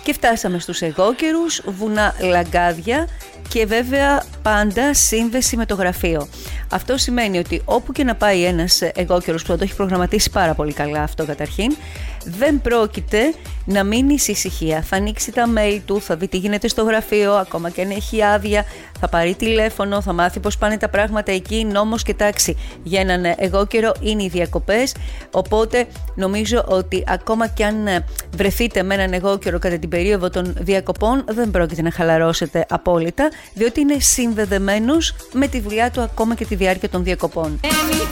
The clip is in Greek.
Και φτάσαμε στους εγώκερους, βουνά, λαγκάδια και βέβαια πάντα σύνδεση με το γραφείο. Αυτό σημαίνει ότι όπου και να πάει ένας εγώκερος που θα το έχει προγραμματίσει πάρα πολύ καλά αυτό καταρχήν, δεν πρόκειται να μείνει σε ησυχία. Θα ανοίξει τα mail του, θα δει τι γίνεται στο γραφείο, ακόμα και αν έχει άδεια, θα πάρει τηλέφωνο, θα μάθει πώς πάνε τα πράγματα εκεί. Νόμος και τάξη για έναν εγώκερο είναι οι διακοπές, οπότε νομίζω ότι ακόμα και αν βρεθείτε με έναν εγώκερο κατά την περίοδο των διακοπών, δεν πρόκειται να χαλαρώσετε απόλυτα, διότι είναι συνδεδεμένος με τη δουλειά του ακόμα και τη διάρκεια των διακοπών.